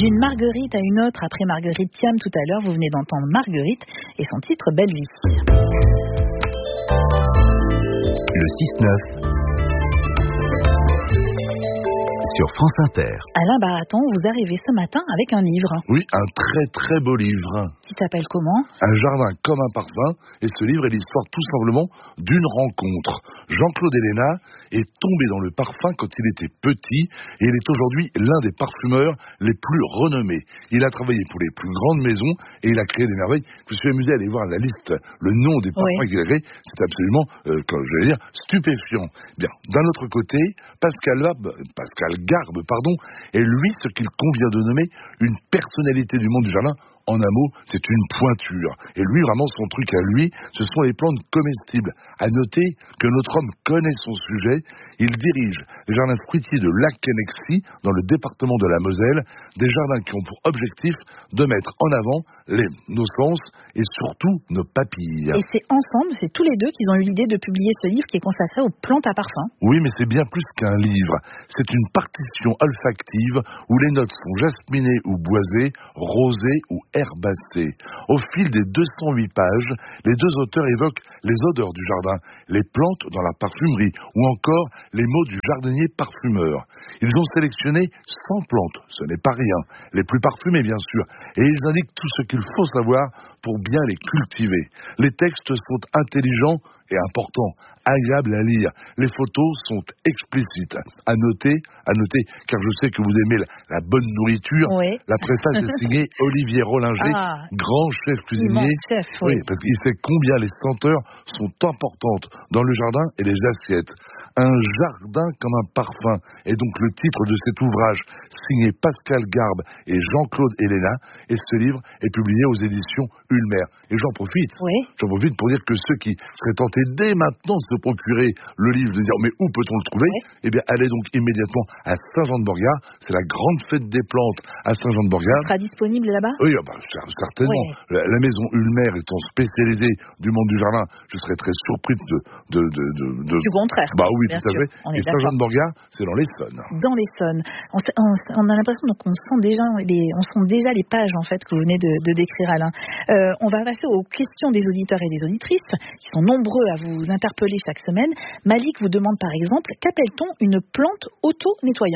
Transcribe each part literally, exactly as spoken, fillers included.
D'une Marguerite à une autre, après Marguerite Thiam tout à l'heure, vous venez d'entendre Marguerite et son titre Belle Vie. Le six neuf sur France Inter. Alain Baraton, vous arrivez ce matin avec un livre. Oui, un très très beau livre. Qui s'appelle comment ? Un jardin comme un parfum. Et ce livre est l'histoire tout simplement d'une rencontre. Jean-Claude Héléna est tombé dans le parfum quand il était petit et il est aujourd'hui l'un des parfumeurs les plus renommés. Il a travaillé pour les plus grandes maisons et il a créé des merveilles. Je me suis amusé à aller voir la liste, le nom des parfums oui. qu'il a créés. C'est absolument, euh, comme je vais dire, stupéfiant. Bien, d'un autre côté, Pascal Garbe, Pascal Garbe, pardon, est lui ce qu'il convient de nommer une personnalité du monde du jardin. En un mot, c'est une pointure. Et lui, vraiment, son truc à lui, ce sont les plantes comestibles. À noter que notre homme connaît son sujet. Il dirige les jardins fruitiers de Lac-Cannexy, dans le département de la Moselle, des jardins qui ont pour objectif de mettre en avant les, nos sens et surtout nos papilles. Et c'est ensemble, c'est tous les deux qu'ils ont eu l'idée de publier ce livre qui est consacré aux plantes à parfum. Oui, mais c'est bien plus qu'un livre. C'est une partition olfactive où les notes sont jasminées ou boisées, rosées ou herbacées. Au fil des deux cent huit pages, les deux auteurs évoquent les odeurs du jardin, les plantes dans la parfumerie ou encore les mots du jardinier parfumeur. Ils ont sélectionné cent plantes, ce n'est pas rien, les plus parfumées bien sûr, et ils indiquent tout ce qu'il faut savoir pour bien les cultiver. Les textes sont intelligents et importants, agréables à lire. Les photos sont explicites. À noter, à noter, car je sais que vous aimez la, la bonne nourriture. Oui. La préface est signée Olivier Rollinger, ah, grand chef cuisinier. Chef, oui. oui, parce qu'il sait combien les senteurs sont importantes dans le jardin et les assiettes. Un jardin comme un parfum est donc le titre de cet ouvrage signé Pascal Garbe et Jean-Claude Héléna, et ce livre est publié aux éditions Ulmer. Et j'en profite, oui. j'en profite pour dire que ceux qui seraient tentés dès maintenant de se procurer le livre, de dire mais où peut-on le trouver ? Oui. Eh bien, allez donc immédiatement à Saint-Jean-de-Borgard. C'est la grande fête des plantes à Saint-Jean-de-Borgard. Il sera disponible là-bas ? Oui, bah, certainement. Oui. La, la maison Ulmer étant spécialisée du monde du jardin, je serais très surpris de... de, de, de, de... Du contraire. Bah oui, bien tout à fait. Et Saint-Jean-de-Borgard, c'est dans l'Essonne. Dans l'Essonne. On, on, on a l'impression donc on sent déjà les, on sent déjà les pages en fait que vous venez de, de décrire, Alain. Euh, on va passer aux questions des auditeurs et des auditrices qui sont nombreux à vous interpeller chaque semaine. Malik vous demande par exemple, qu'appelle-t-on une plante auto-nettoyante ?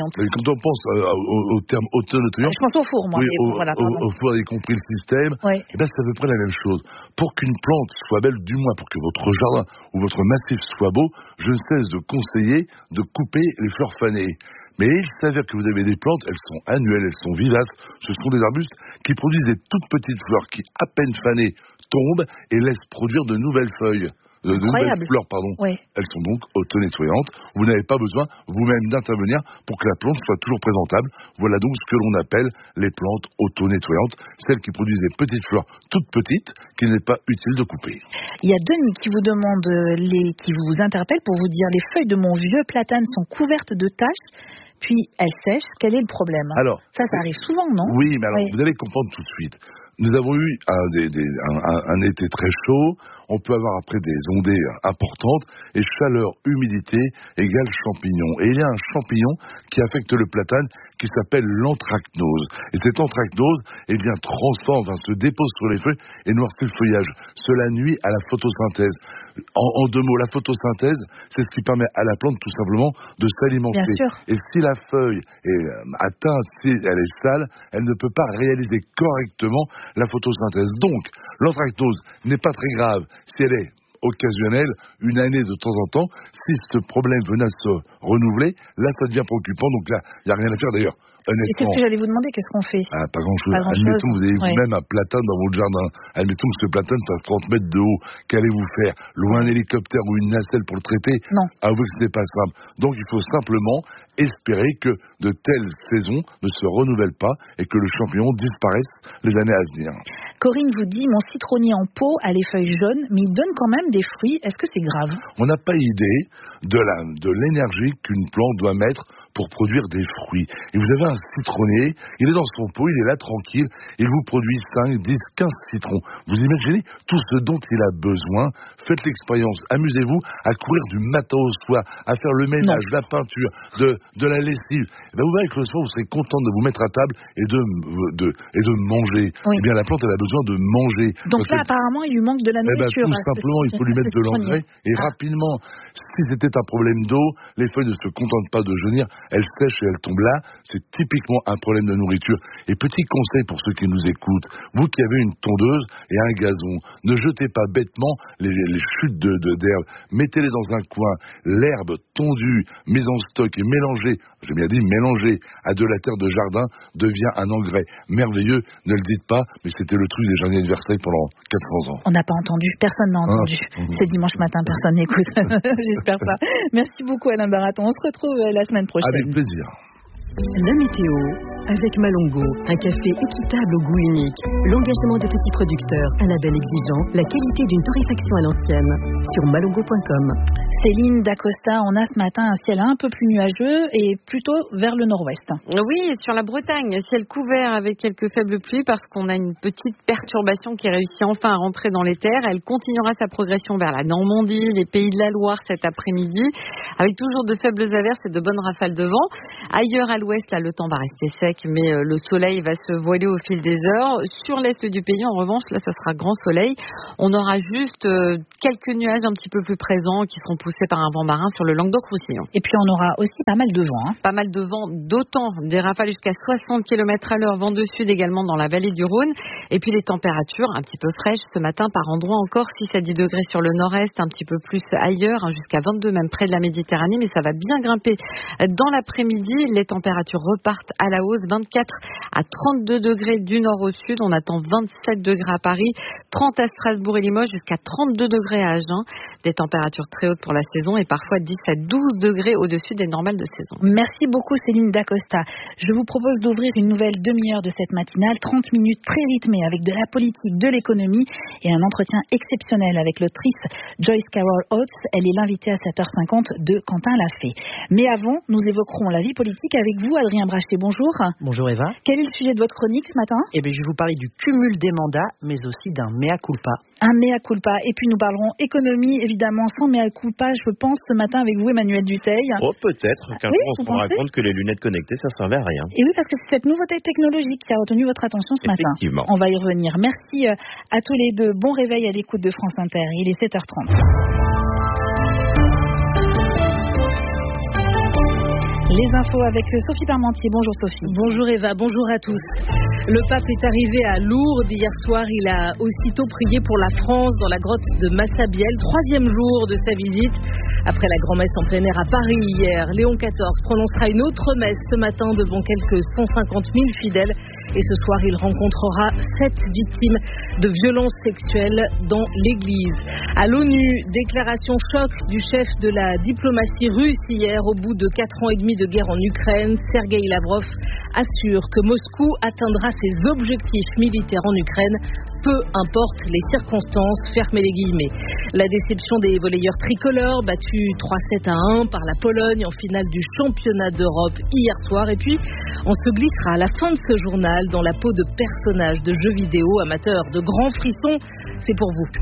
Quand on pense euh, au, au terme auto-nettoyant, je pense au four, moi. Oui, mais au, bon, voilà, au, au four, y compris le système. Oui. Et ben c'est à peu près la même chose. Pour qu'une plante soit belle, du moins pour que votre jardin ou votre massif soit beau, je ne cesse de conseiller de couper les fleurs fanées. Mais il s'avère que vous avez des plantes, elles sont annuelles, elles sont vivaces, ce sont des arbustes qui produisent des toutes petites fleurs qui, à peine fanées, tombent et laissent produire de nouvelles feuilles. De, de nouvelles fleurs, pardon. Oui. Elles sont donc auto-nettoyantes. Vous n'avez pas besoin vous-même d'intervenir pour que la plante soit toujours présentable. Voilà donc ce que l'on appelle les plantes auto-nettoyantes, celles qui produisent des petites fleurs toutes petites qu'il n'est pas utile de couper. Il y a Denis qui vous demande, les, qui vous interpelle pour vous dire: les feuilles de mon vieux platane sont couvertes de taches, puis elles sèchent. Quel est le problème ? Alors, ça, ça arrive souvent, non ? Oui, mais alors oui. vous allez comprendre tout de suite. Nous avons eu un, des, des, un, un, un été très chaud, on peut avoir après des ondées importantes, et chaleur, humidité égale champignon. Et il y a un champignon qui affecte le platane qui s'appelle l'anthracnose. Et cette anthracnose, eh bien, transforme, enfin, se dépose sur les feuilles et noircit le feuillage. Cela nuit à la photosynthèse. En, en deux mots, la photosynthèse, c'est ce qui permet à la plante tout simplement de s'alimenter. Et si la feuille est atteinte, si elle est sale, elle ne peut pas réaliser correctement la photosynthèse. Donc, l'anthracnose n'est pas très grave si elle est occasionnelle, une année de temps en temps. Si ce problème venait à se renouveler, là, ça devient préoccupant. Donc là, il n'y a rien à faire d'ailleurs. Honnêtement. Et c'est ce que j'allais vous demander, qu'est-ce qu'on fait ? Ah, pas grand-chose. Pas grand-chose. Admettons que vous avez ouais. vous-même un platane dans votre jardin. Admettons que ce platane fasse trente mètres de haut. Qu'allez-vous faire ? Louer un hélicoptère ou une nacelle pour le traiter ? Non. Avouez que ce n'est pas simple. Donc il faut simplement espérer que de telles saisons ne se renouvellent pas et que le champignon disparaisse les années à venir. Corinne vous dit: mon citronnier en pot a les feuilles jaunes, mais il donne quand même des fruits. Est-ce que c'est grave ? On n'a pas idée de, la, de l'énergie qu'une plante doit mettre pour produire des fruits. Et vous avez un citronnier, il est dans son pot, il est là tranquille, il vous produit cinq, dix, quinze citrons. Vous imaginez tout ce dont il a besoin. Faites l'expérience, amusez-vous à courir du matin au soir, à faire le ménage, non. la peinture, de, de la lessive. Et ben vous verrez que le soir, vous serez content de vous mettre à table et de, de, et de manger. Oui. Eh bien, la plante, elle a besoin de manger. Donc Quand là, elle... apparemment, il lui manque de la Eh ben, nourriture. tout simplement, il faut lui mettre de l'engrais et ah. rapidement. Si c'était un problème d'eau, les feuilles ne se contentent pas de jaunir, elles sèchent et elles tombent là. C'est typiquement un problème de nourriture. Et petit conseil pour ceux qui nous écoutent, vous qui avez une tondeuse et un gazon, ne jetez pas bêtement les, les chutes de, de, d'herbe. Mettez-les dans un coin. L'herbe tondue, mise en stock et mélangée, j'ai bien dit mélangée à de la terre de jardin, devient un engrais merveilleux. Ne le dites pas, mais c'était le truc des jardiniers de Versailles pendant quatre cents ans. On n'a pas entendu, personne n'a entendu. Ah. C'est dimanche matin, personne n'écoute. J'espère pas. Merci beaucoup Alain Baraton. On se retrouve la semaine prochaine. Avec plaisir. La météo avec Malongo, un café équitable au goût unique, l'engagement de petits producteurs, un label exigeant, la qualité d'une torréfaction à l'ancienne. Sur malongo point com. Céline Dacosta, on a ce matin un ciel un peu plus nuageux et plutôt vers le nord-ouest. Oui, sur la Bretagne, ciel couvert avec quelques faibles pluies parce qu'on a une petite perturbation qui réussit enfin à rentrer dans les terres. Elle continuera sa progression vers la Normandie, les pays de la Loire cet après-midi, avec toujours de faibles averses et de bonnes rafales de vent. Ailleurs à l'ouest, là, le temps va rester sec, mais le soleil va se voiler au fil des heures. Sur l'est du pays, en revanche, là, ça sera grand soleil. On aura juste euh, quelques nuages un petit peu plus présents qui seront poussés par un vent marin sur le Languedoc-Roussillon. Et puis, on aura aussi pas mal de vent. Hein. Pas mal de vent, d'autant des rafales jusqu'à soixante kilomètres à l'heure, vent de sud également dans la vallée du Rhône. Et puis, les températures un petit peu fraîches ce matin par endroits, encore six à dix degrés sur le nord-est, un petit peu plus ailleurs, hein, jusqu'à vingt-deux même près de la Méditerranée, mais ça va bien grimper dans l'après-midi. Les températures repartent à la hausse, vingt-quatre à trente-deux degrés du nord au sud. On attend vingt-sept degrés à Paris, trente à Strasbourg et Limoges, jusqu'à trente-deux degrés à Agen. Des températures très hautes pour la saison et parfois dix à douze degrés au-dessus des normales de saison. Merci beaucoup Céline Dacosta. Je vous propose d'ouvrir une nouvelle demi-heure de cette matinale, trente minutes très rythmées avec de la politique, de l'économie et un entretien exceptionnel avec l'autrice Joyce Carol Oates. Elle est l'invitée à sept heures cinquante de Quentin Lafay. Mais avant, nous évoquerons la vie politique avec vous, Adrien Brachet. Bonjour. Bonjour Eva. Quel est le sujet de votre chronique ce matin ? Eh bien, je vais vous parler du cumul des mandats, mais aussi d'un mea culpa. Un mea culpa. Et puis nous parlerons économie, évidemment, sans mea culpa, je pense, ce matin avec vous, Emmanuel Dutheil. Oh, peut-être qu'un oui, jour on se rendra compte que les lunettes connectées, ça servait à rien. Et oui, parce que c'est cette nouveauté technologique qui a retenu votre attention ce matin. Effectivement. On va y revenir. Merci à tous les deux. Bon réveil à l'écoute de France Inter. Il est sept heures trente. Les infos avec Sophie Parmentier. Bonjour Sophie. Bonjour Eva, bonjour à tous. Le pape est arrivé à Lourdes hier soir. Il a aussitôt prié pour la France dans la grotte de Massabielle. Troisième jour de sa visite. Après la grand-messe en plein air à Paris hier, Léon quatorze prononcera une autre messe ce matin devant quelques cent cinquante mille fidèles. Et ce soir, il rencontrera sept victimes de violences sexuelles dans l'église. À l'ONU, déclaration choc du chef de la diplomatie russe hier au bout de quatre ans et demi de guerre en Ukraine. Sergueï Lavrov assure que Moscou atteindra ses objectifs militaires en Ukraine, peu importe les circonstances, fermez les guillemets. La déception des volleyeurs tricolores, battus trois sept à un par la Pologne en finale du championnat d'Europe hier soir. Et puis, on se glissera à la fin de ce journal dans la peau de personnages de jeux vidéo amateurs de grands frissons. C'est pour vous.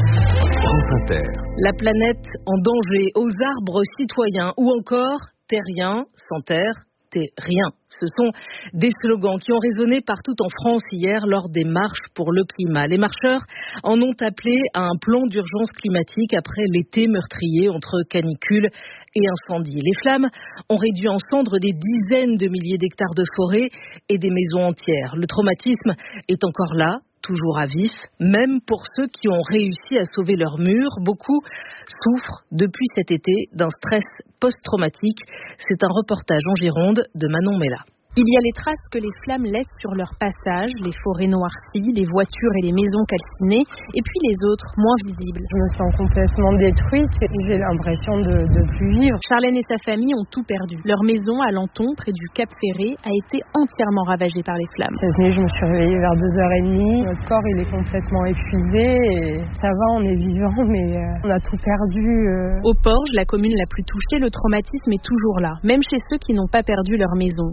France Inter. La planète en danger, aux arbres citoyens ou encore terriens sans terre. Rien. Ce sont des slogans qui ont résonné partout en France hier lors des marches pour le climat. Les marcheurs en ont appelé à un plan d'urgence climatique après l'été meurtrier entre canicule et incendie. Les flammes ont réduit en cendres des dizaines de milliers d'hectares de forêt et des maisons entières. Le traumatisme est encore là, toujours à vif, même pour ceux qui ont réussi à sauver leurs murs. Beaucoup souffrent depuis cet été d'un stress post-traumatique. C'est un reportage en Gironde de Manon Mella. Il y a les traces que les flammes laissent sur leur passage, les forêts noircies, les voitures et les maisons calcinées, et puis les autres, moins visibles. Je me sens complètement détruite et j'ai l'impression de ne plus vivre. Charlène et sa famille ont tout perdu. Leur maison à Lanton, près du Cap Ferré, a été entièrement ravagée par les flammes. Cette nuit, je me suis réveillée vers deux heures trente. Notre corps, il est complètement épuisé et ça va, on est vivant, mais on a tout perdu. Au Porge, la commune la plus touchée, le traumatisme est toujours là, même chez ceux qui n'ont pas perdu leur maison, comme Christophe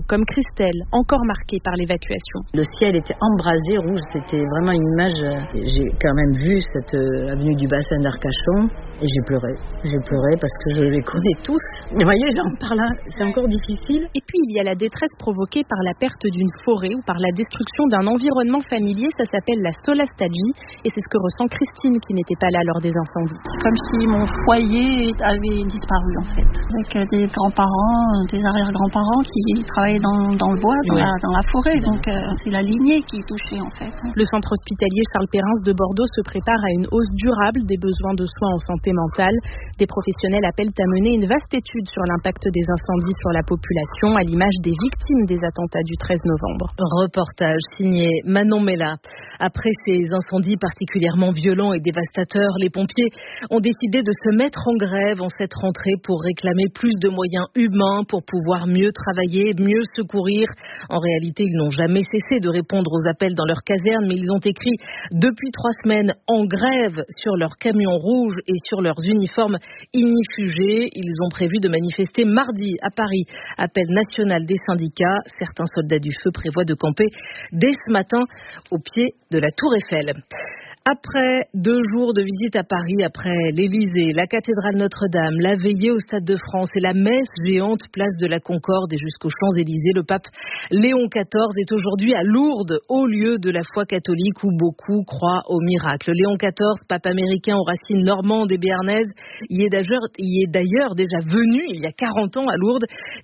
Estelle, encore marquée par l'évacuation. Le ciel était embrasé, rouge, c'était vraiment une image. J'ai quand même vu cette euh, avenue du bassin d'Arcachon et j'ai pleuré. J'ai pleuré parce que je les connais tous. Mais vous voyez, j'en parle là, c'est encore difficile. Et puis il y a la détresse provoquée par la perte d'une forêt ou par la destruction d'un environnement familier, ça s'appelle la solastalgie et c'est ce que ressent Christine qui n'était pas là lors des incendies. C'est comme si mon foyer avait disparu en fait, avec des grands-parents, des arrière-grands-parents qui travaillaient dans, dans le bois, dans, ouais. la, dans la forêt, donc euh, c'est la lignée qui est touchée en fait. Le centre hospitalier Charles Perrins de Bordeaux se prépare à une hausse durable des besoins de soins en santé mentale. Des professionnels appellent à mener une vaste étude sur l'impact des incendies sur la population, à l'image des victimes des attentats du treize novembre. Reportage signé Manon Mella. Après ces incendies particulièrement violents et dévastateurs, les pompiers ont décidé de se mettre en grève en cette rentrée pour réclamer plus de moyens humains pour pouvoir mieux travailler, mieux secourir. En réalité, ils n'ont jamais cessé de répondre aux appels dans leur caserne, mais ils ont écrit depuis trois semaines en grève sur leurs camions rouges et sur leurs uniformes ignifugés. Ils ont prévu de manifester mardi à Paris. Appel national des syndicats. Certains soldats du feu prévoient de camper dès ce matin au pied de la Tour Eiffel. Après deux jours de visite à Paris, après l'Élysée, la cathédrale Notre-Dame, la veillée au Stade de France et la messe géante place de la Concorde et jusqu'aux Champs-Élysées, le pape Léon quatorze est aujourd'hui à Lourdes, haut lieu de la foi catholique où beaucoup croient au miracle. Léon quatorze, pape américain aux racines normandes et béarnaises, y est d'ailleurs, y est d'ailleurs déjà venu il y a quarante ans à Lourdes,